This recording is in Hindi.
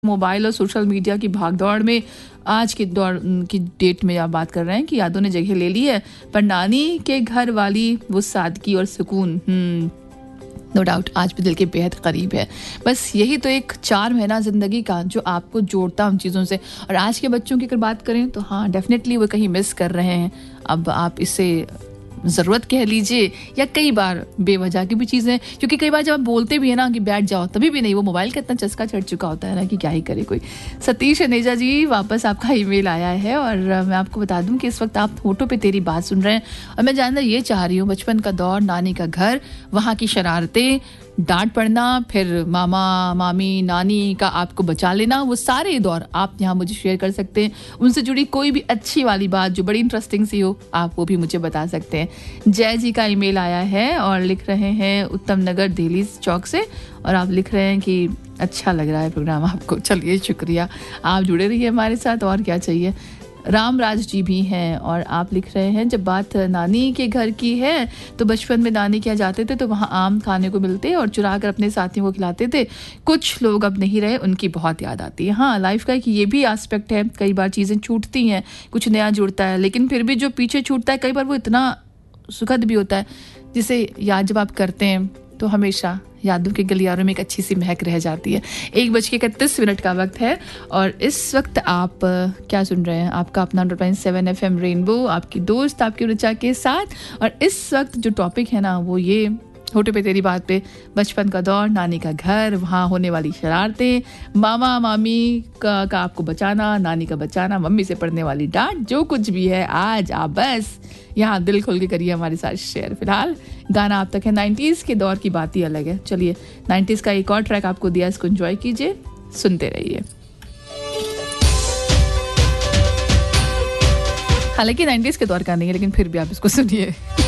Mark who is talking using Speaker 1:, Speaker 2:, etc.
Speaker 1: मोबाइल और सोशल मीडिया की भागदौड़ में आज के दौर की डेट में आप बात कर रहे हैं कि यादों ने जगह ले ली है, पर नानी के घर वाली वो सादगी और सुकून नो डाउट आज भी दिल के बेहद करीब है। बस यही तो एक 4 महीना ज़िंदगी का जो आपको जोड़ता उन चीज़ों से। और आज के बच्चों की अगर बात करें तो हाँ, डेफिनेटली वो कहीं मिस कर रहे हैं। अब आप इसे ज़रूरत कह लीजिए या कई बार बेवजह की भी चीज़ें, क्योंकि कई बार जब आप बोलते भी है ना कि बैठ जाओ, तभी भी नहीं, वो मोबाइल का इतना चस्का चढ़ चुका होता है ना कि क्या ही करे कोई। सतीश अनेजा जी, वापस आपका ईमेल आया है और मैं आपको बता दूं कि इस वक्त आप होठों पे तेरी बात सुन रहे हैं और मैं जानना ये चाह रही हूँ, बचपन का दौर, नानी का घर, वहाँ की शरारतें, डांट पड़ना, फिर मामा मामी नानी का आपको बचा लेना, वो सारे दौर आप यहाँ मुझे शेयर कर सकते हैं। उनसे जुड़ी कोई भी अच्छी वाली बात जो बड़ी इंटरेस्टिंग सी हो, आप वो भी मुझे बता सकते हैं। जय जी का ईमेल आया है और लिख रहे हैं उत्तम नगर दिल्ली चौक से, और आप लिख रहे हैं कि अच्छा लग रहा है प्रोग्राम आपको। चलिए शुक्रिया, आप जुड़े रहिए हमारे साथ, और क्या चाहिए। रामराज जी भी हैं और आप लिख रहे हैं, जब बात नानी के घर की है तो बचपन में नानी के यहाँ जाते थे तो वहाँ आम खाने को मिलते और चुरा कर अपने साथियों को खिलाते थे। कुछ लोग अब नहीं रहे, उनकी बहुत याद आती है। हाँ, लाइफ का एक ये भी एस्पेक्ट है, कई बार चीज़ें छूटती हैं, कुछ नया जुड़ता है, लेकिन फिर भी जो पीछे छूटता है कई बार वो इतना सुखद भी होता है, जिसे याद जब आप करते हैं तो हमेशा यादों के गलियारों में एक अच्छी सी महक रह जाती है। 1:31 का वक्त है और इस वक्त आप क्या सुन रहे हैं? आपका अपना 100.7 FM रेनबो, आपकी दोस्त आपकी ऋचा के साथ। और इस वक्त जो टॉपिक है ना, वो ये होठे पे तेरी बात पे, बचपन का दौर, नानी का घर, वहाँ होने वाली शरारतें, मामा मामी का आपको बचाना, नानी का बचाना, मम्मी से पड़ने वाली डांट, जो कुछ भी है आज आप बस यहाँ दिल खोल के करिए हमारे साथ शेयर। फिलहाल गाना आप तक है, 90s के दौर की बात ही अलग है। चलिए 90s का एक और ट्रैक आपको दिया, इसको एंजॉय कीजिए, सुनते रहिए। हालांकि 90s के दौर का नहीं है, लेकिन फिर भी आप इसको सुनिए।